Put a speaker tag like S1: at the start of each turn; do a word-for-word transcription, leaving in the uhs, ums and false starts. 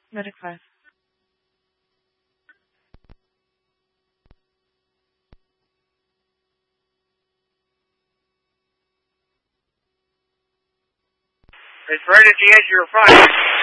S1: Medic five.
S2: It's right at the edge of your fire.